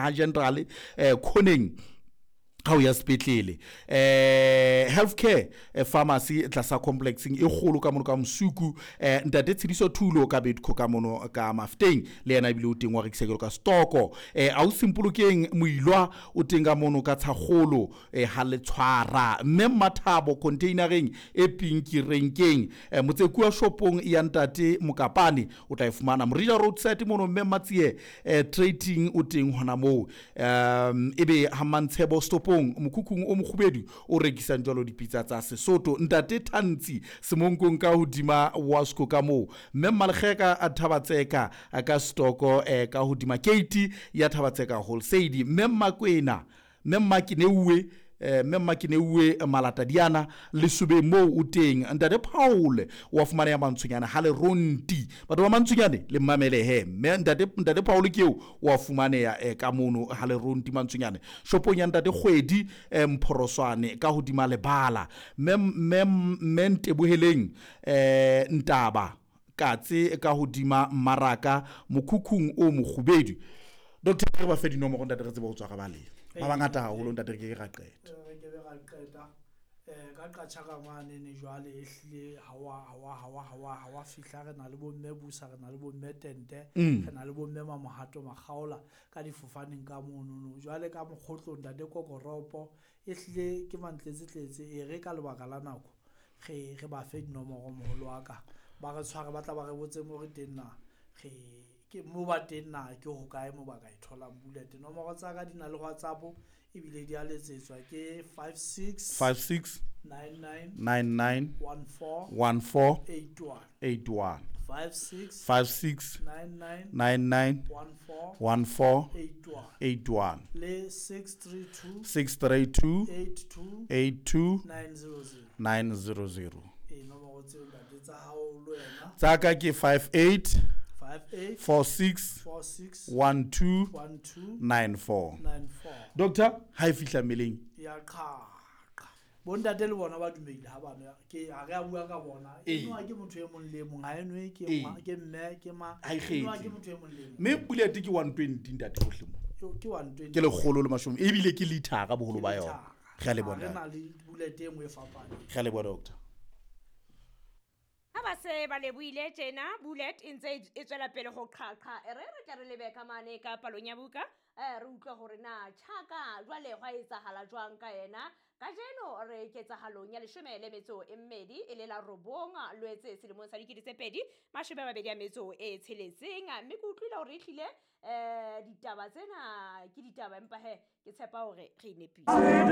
ha general khoneng how ya sepetlele healthcare pharmacy tlasa complexing e kgolo ka mono ka msuku ntate tshidiso thulo ka betko ka mono ka mafteng le yena bile o teng wa rekisegelo ka stoko a o simpolokeng moilwa o teng ka mono ka tshagolo ha le tshwara mme mathabo containereng e pinki renkeng motsekua shopong ya ntate mokapane o tla ifumana Mrija roadside mono mme matsie trading o teng hona mo ebe ha mantshebo stopong mokhukhung o mokhubedu o rekisang jalo dipitsa tsa Sesotho ntate Thantsi semonkong ka hodima wasko ka mo mme malgeka a Thabatseka ka stoko ka hodima Katie ya Thabatseka wholesale mme Makwena mme Makineuwe malata diana le sube mo o teng ntate Paul wa fumana ya mantsunyana ha le ronti batho ba mantsunyane le mamele he mme ntate Paul ke wa fumana ya ka mono ha le ronti mantsunyane shopong ya ntate Kgwedi Mphoroswane ka hodima lebala mme Nteboheleng ntaba katse ka hodima maraka mokhukhung o mokhubedu Dr. ba fe dinomoro ntate re tseba ho tswa ka bale ba bangata haholo ntate ke ga qeta ke be ga qeta ka qatsha mane ne jwale ehlile hawa fihla re na le bo mme busa re na le bo mme tente re na le bo mme mamohato makgaola ka difofaneng ka mono jwale ka mokgotlo ntate Kokoropo ehlile ke mantletse e re ka lebaka la nako re ba fe dinomoro moholo wa ka ba re tshware ba tla ba re botse mo re teng na ke mo ba teng na ke ho kae mo ba ka ithola bullet nomoro tsa ka di na le WhatsApp e bile di a letsetswa ke 56 99 14 81 56 99 14 81 le 632 82 900 nomoro tseo tsa hao lo yena tsaka ke 58 46 12 94 Doctor ha e fihla meleng ya qaqa bontate le bona ba dumehile ha bana ke ha re a bua ka bona eno ke motho e mong le mong ha eno ke mme ke ma eno ke motho e mong le mong me bullet ke 120 ntate hohle mo ke 120 ke le kgolo le mashome e bile ke litara boholo ba yona ga le bona re na le bullet e nngwe e fapane ga le bona doctor ba se ba lebuile tjena bullet intse e tswela pele go qhaqha re tla re lebe ka mane ka palonya buka re utlwa hore na tjhaka jwale gwa etsahala jwang ka yena ka jeno re ketsahalong ya 12 e le la robonga lwetse selemong sa 2026 mme ke utlwile hore e hlile ditaba tsena ke ditaba empa he ke tshepa hore re inepile